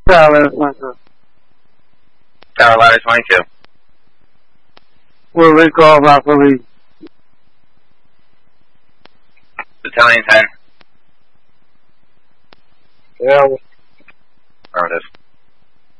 Carolina 22. Carolina 22. Puerto Rico, off police. Battalion 10. Yeah. Affirmative.